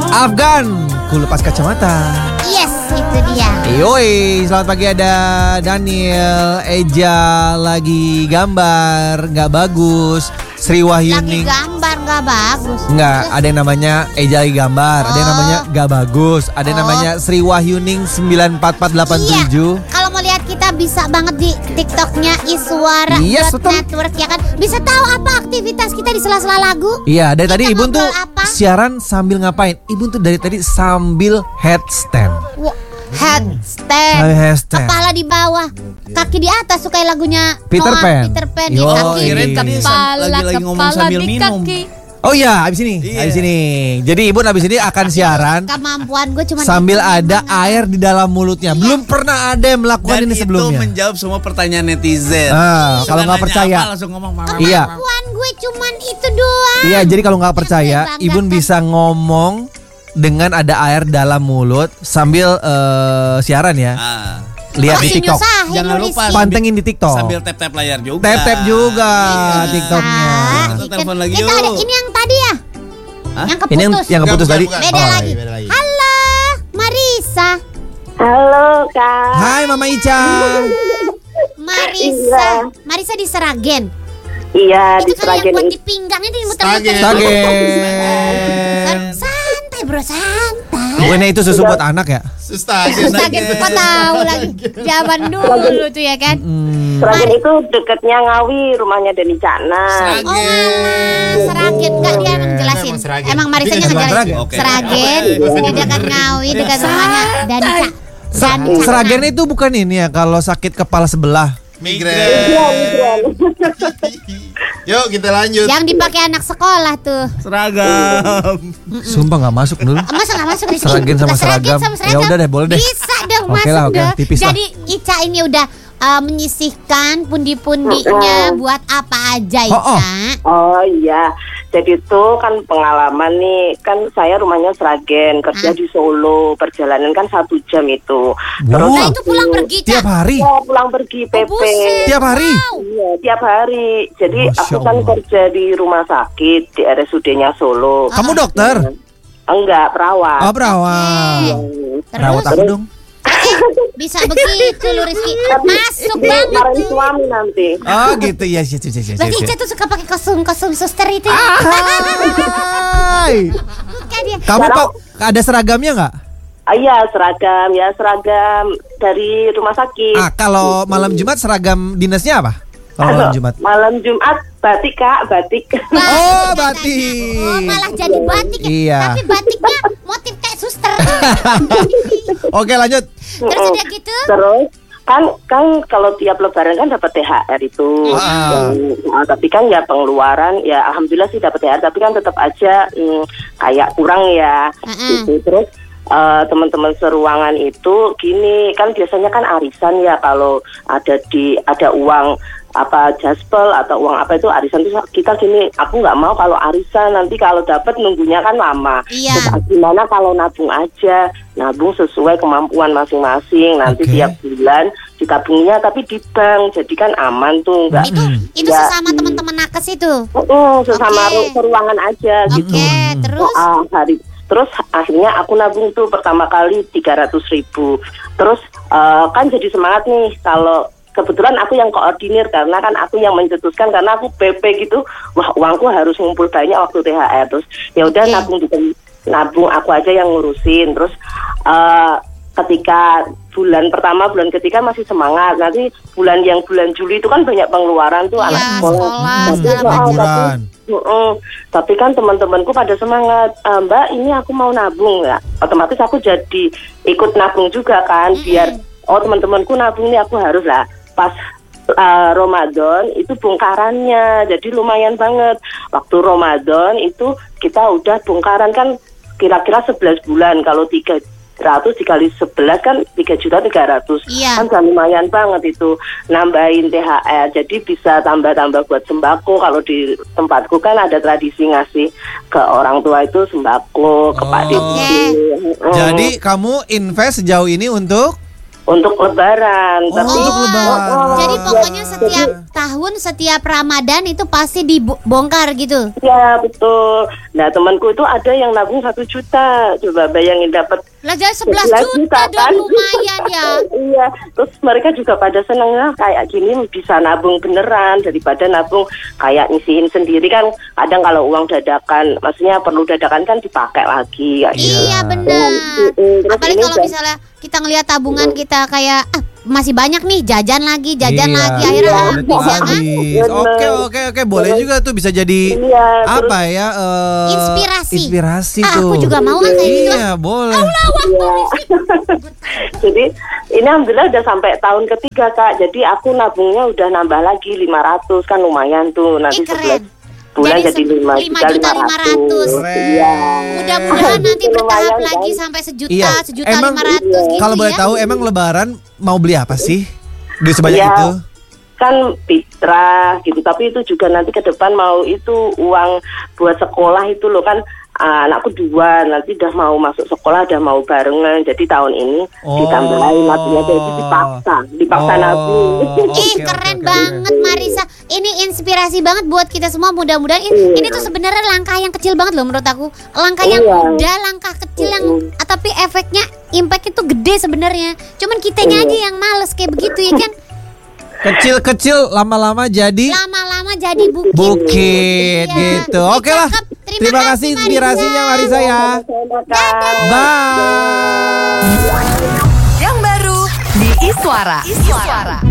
Afgan, ku lepas kacamata. Yes, itu dia. Yoi, selamat pagi, ada Daniel, Eja lagi gambar nggak bagus, Sri Wahyuning Lagi gambar nggak bagus. nggak, ada yang namanya Eja lagi gambar, ada yang namanya nggak bagus, ada yang namanya Sri Wahyuning 94487. Iya. Kalau mau lihat kita bisa banget di TikToknya Iswara Yes, betul. Network ya kan. Bisa tahu apa aktivitas kita di sela-sela lagu. Iya, dari tadi Kita Ibu tuh ngobrol apa? siaran sambil ngapain? Ibu tuh dari tadi sambil headstand. Wah, headstand. Headstand. Kepala di bawah, kaki di atas, suka lagunya Peter Noah, Pan. Peter Pan. Yo, Kaki kirain tadi lagi ngomong sambil minum. Oh iya, abis ini, Iya. abis ini. Jadi Ibu abis ini akan siaran Kemampuan gue cuma sambil ada air di dalam mulutnya. Belum pernah ada yang melakukan Dan ini itu sebelumnya. menjawab semua pertanyaan netizen. Kalau nggak Nanya percaya, apa, langsung ngomong mama. Iya. Kemampuan gue cuman itu doang. iya. Jadi kalau nggak percaya, Yang saya Ibu banggakan. bisa ngomong dengan ada air dalam mulut sambil siaran ya. Ah. Lihat di Masih TikTok. nyusahin Jangan lu, lupa Rizky. Pantengin di TikTok. Sambil tap-tap layar juga. Tap-tap juga Bisa. TikToknya. Kita telepon lagi Kita yuk. ada ini yang tadi ya. Hah? Yang Ini keputus. yang keputus Bukan, tadi. bukan. Beda Oh, lagi. beda lagi. Halo, Marisa. Halo Kak. Hai Mama Ica. Marisa. Marisa di Seragen. Iya di Itu kan yang Sragen buat ini. di pinggang itu muter-muter. Sagen. Santai bro, santai. Bukannya itu susu buat anak ya? Sustagen. Seragen kok tahu lagi. Zaman dulu tuh ya kan. Sragen itu dekatnya Ngawi, rumahnya Deni Cakna. Oh alah, Seragen. Enggak, dia emang jelasin. Memang Seragen. Emang Marisa Dia yang nggak ngejelasin. Seragen. Oke. Seragen di dekat Ngawi, dekat rumahnya dan Seragen itu bukan ini ya kalau sakit kepala sebelah. Migren. Iya, migren. Yuk kita lanjut. yang dipakai anak sekolah tuh. Seragam. Sumpah nggak masuk dulu. Masa nggak masuk Rizky? Seragen sama Bukan seragam. Ya udah deh, boleh deh. Bisa dong, Oke masuk lah, oke. dong. Tipis lah. Jadi Ica ini udah menyisihkan pundi-pundinya buat apa aja Oh, oh. Ica. Oh iya. Jadi itu kan pengalaman nih. Kan saya rumahnya Sragen, kerja di Solo. Perjalanan kan 1 jam itu. Terus Wow. Nah itu pulang pergi Tiap Ca. hari. ya, pulang pergi PP. buset. Tiap hari. Wow. Iya, tiap hari. Jadi Masya aku kan Allah. kerja di rumah sakit di RSUD-nya Solo. Kamu dokter? Enggak, perawat. Oh perawat. Perawat Terus aku dong. bisa begitu lu Rizky. Masuk Jadi banget marahin tuh. suami nanti. Oh gitu ya. Siap. Berarti Ica tuh suka pakai kostum suster itu ya? Hai. Bukan dia. Kamu kok ada seragamnya nggak? Ah, iya, seragam dari rumah sakit. Kalau malam Jumat seragam dinasnya apa? Kalau malam Jumat. Malam Jumat batik Kak, batik. Oh, Batik batik. katanya. Oh, malah jadi batik ya. Iya. Tapi batiknya motif kayak suster. Oke lanjut. Terus udah gitu. Terus kan kalau tiap lebaran kan dapat THR itu. Tapi kan ya pengeluaran ya alhamdulillah sih dapat THR, tapi kan tetap aja kayak kurang ya. Gitu. Terus teman-teman seruangan itu gini, kan biasanya kan arisan ya kalau ada uang apa jaspel atau uang apa itu arisan itu kita gini, aku nggak mau kalau arisan nanti kalau dapat nunggunya kan lama. Iya. Terus gimana kalau nabung aja, nabung sesuai kemampuan masing-masing, nanti Oke. tiap bulan ditabungnya tapi di bank, jadi kan aman tuh nggak. Itu Ya, sesama teman-teman nakes itu. sesama Oke. seruangan aja gitu. Oke, terus Terus akhirnya aku nabung tuh pertama kali 300.000. Terus kan jadi semangat nih kalau kebetulan aku yang koordinir karena kan aku yang mencetuskan karena aku PP gitu. Wah, uangku harus ngumpul banyak waktu THR. Terus ya udah nabung aku aja yang ngurusin. Terus ketika bulan pertama, bulan ketiga masih semangat. Nanti bulan Juli itu kan banyak pengeluaran tuh anak sekolah. segala macam. Liburan. Tapi kan teman-temanku pada semangat, Mbak ini aku mau nabung ya. Otomatis aku jadi ikut nabung juga kan, biar teman-temanku nabung ini aku harus lah. Pas Ramadan itu bongkarannya, jadi lumayan banget. Waktu Ramadan itu kita udah bongkaran kan kira-kira 11 bulan, kalau 300 dikali 11 kan 3.300.000. Iya. Kan udah lumayan banget itu nambahin THR. Jadi bisa tambah-tambah buat sembako. Kalau di tempatku kan ada tradisi ngasih ke orang tua itu sembako, ke Pak Diki. Jadi kamu invest sejauh ini untuk Untuk lebaran. untuk lebaran. Jadi pokoknya setiap tahun setiap Ramadan itu pasti dibongkar gitu. Ya betul. Nah temanku itu ada yang nabung 1 juta. Coba bayangin dapat Lah jadi 11 juta kan? dong, lumayan ya. Iya. Terus mereka juga pada senang kayak gini bisa nabung beneran daripada nabung kayak ngisiin sendiri kan. Kadang kalau uang dadakan, maksudnya perlu dadakan kan dipakai lagi. Kayak gitu. Iya benar. Terus Apalagi ini kalau udah- misalnya kita ngelihat tabungan kita kayak masih banyak nih, jajan lagi Iya, akhirnya habis ya kan. habis. Oke, boleh juga tuh bisa jadi Iya, apa ya? Inspirasi. tuh. Aku juga mau kayak gitu. Iya, boleh. Jadi ini alhamdulillah udah sampai tahun ketiga Kak. Jadi aku nabungnya udah nambah lagi 500 kan lumayan tuh. Nanti Keren. 11 bulan jadi 5 juta 500. Iya. Mudah-mudahan nanti bertahap Lumayan, lagi kan? sampai sejuta, Iya. sejuta Emang 500 gitu Kalau boleh ya. tahu emang lebaran mau beli apa sih? Duit sebanyak Iya. itu? Kan fitrah gitu, tapi itu juga nanti ke depan mau itu uang buat sekolah itu loh kan. Anakku 2 nanti udah mau masuk sekolah, udah mau barengan. Jadi tahun ini ditambahin nabungnya, jadi dipaksa nabung. Oke, Keren oke. banget Marisa. Ini inspirasi banget buat kita semua. Mudah-mudahan ini tuh sebenarnya langkah yang kecil banget loh menurut aku. Langkah yang Iya. mudah, langkah kecil yang tapi efeknya, impact itu gede sebenarnya. Cuman kitanya aja yang males kayak begitu ya kan. Kecil-kecil lama-lama jadi Lama-lama jadi bukit. bukit Iya. gitu. Oke lah. Cakep. Terima kasih inspirasinya Marisa ya. Bye. Yang baru di Iswara.